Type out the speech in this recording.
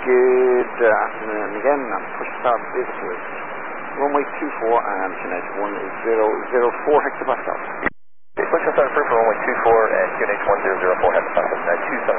Good afternoon again. I'm push start this with runway 24 and QNH 1004 hectopascals. Push start for runway 24 and QNH 1004 hectopascals.